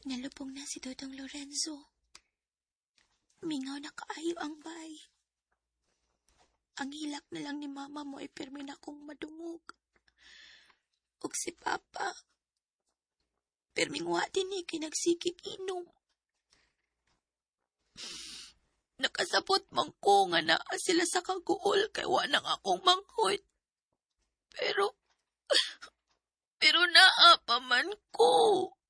Nalupong na si Dodong Lorenzo. Mingaw na kaayo ang bay. Ang hilak na lang ni mama mo ay permi na akong madungog. Ug si papa, perming wa din ni kinagsikik inom. Nakasabot man ko nga naa sila sa kaguol kay wa nang akong manghod. Pero naa pa man ko.